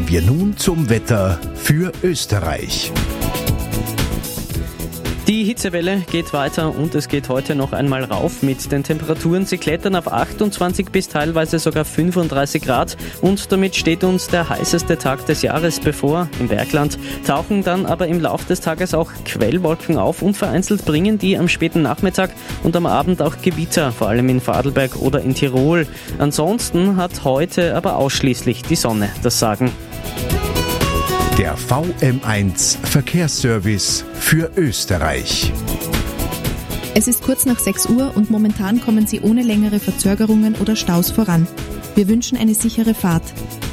wir nun zum Wetter für Österreich. Die Hitzewelle geht weiter und es geht heute noch einmal rauf mit den Temperaturen. Sie klettern auf 28 bis teilweise sogar 35 Grad und damit steht uns der heißeste Tag des Jahres bevor. Im Bergland tauchen dann aber im Laufe des Tages auch Quellwolken auf und vereinzelt bringen die am späten Nachmittag und am Abend auch Gewitter, vor allem in Vorarlberg oder in Tirol. Ansonsten hat heute aber ausschließlich die Sonne das Sagen. Der VM1 Verkehrsservice für Österreich. Es ist kurz nach 6 Uhr und momentan kommen Sie ohne längere Verzögerungen oder Staus voran. Wir wünschen eine sichere Fahrt.